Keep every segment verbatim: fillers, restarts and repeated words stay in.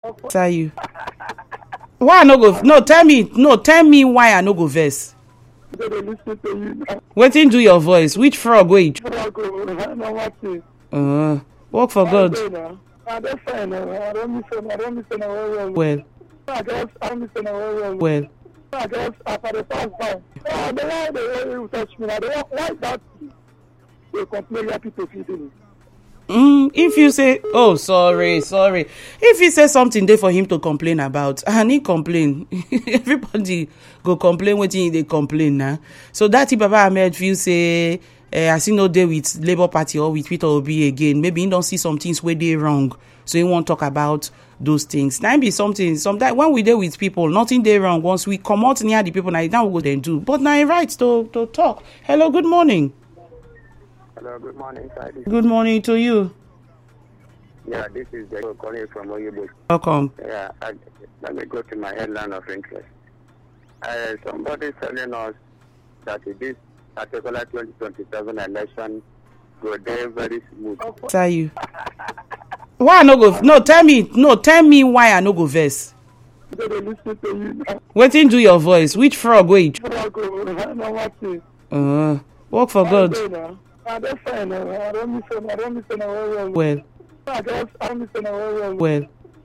Tell you. Why I no go? No, tell me. No, tell me why I no go verse. Waiting do your voice. Which frog wait? Uh, work for God. Well. Well. Mm, if you say, oh, sorry, sorry. If you say something there for him to complain about, and he complain, everybody go complain what they complain now. So that if Baba Ahmed feel say, uh, I see no day with Labour Party or with Peter Obi again, maybe he don't see some things where they wrong, so he won't talk about those things. Now be something. Sometimes when we deal with people, nothing they wrong. Once we come out near the people, now now we go then do. But now he right to to talk. Hello, good morning. Hello, good morning, sir. Good morning to you. Yeah, this is the calling from Oyebu. Welcome. Yeah, I, let me go to my headline of interest. Uh, somebody telling us that this particular twenty twenty-seven election go there very smooth. Tell you. Why I no go? No, tell me. No, tell me why I no go verse. Waiting do your voice. Which frog wait? Uh, work for God. Well. Well.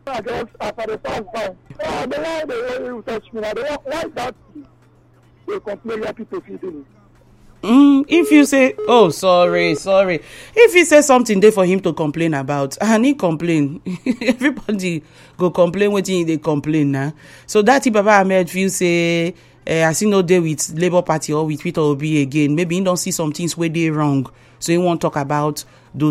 Mm, if you say, oh, sorry, sorry. If you say something there for him to complain about, and he complain, everybody go complain what they complain now. So that if Baba Ahmed feel say, uh, I see no day with Labour Party or with Peter Obi again, maybe he don't see some things where they wrong, so he won't talk about